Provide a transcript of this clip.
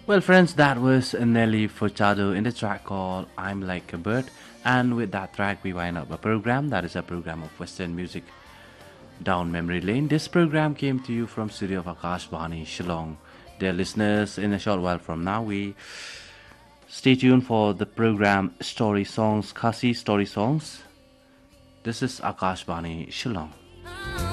Well, friends, that was Nelly Furtado in the track called I'm Like a Bird. And with that track, we wind up a program. That is a program of Western music down memory lane. This program came to you from studio of Akashvani, Shillong. Dear listeners, in a short while from now, we stay tuned for the program Story Songs, Khasi Story Songs. This is Akashvani, Shillong.